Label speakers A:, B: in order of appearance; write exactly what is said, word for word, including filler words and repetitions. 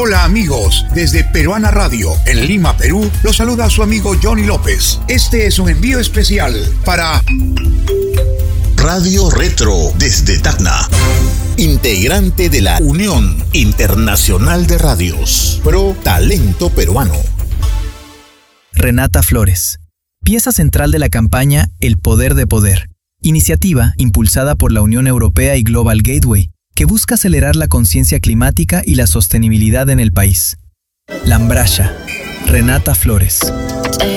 A: Hola amigos, desde Peruana Radio, en Lima, Perú, los saluda a su amigo Johnny López. Este es un envío especial para
B: Radio Retro desde Tacna, integrante de la Unión Internacional de Radios, Pro Talento Peruano.
C: Renata Flores, pieza central de la campaña El Poder de Poder, iniciativa impulsada por la Unión Europea y Global Gateway, que busca acelerar la conciencia climática y la sostenibilidad en el país. Lambrasha, Renata Flores.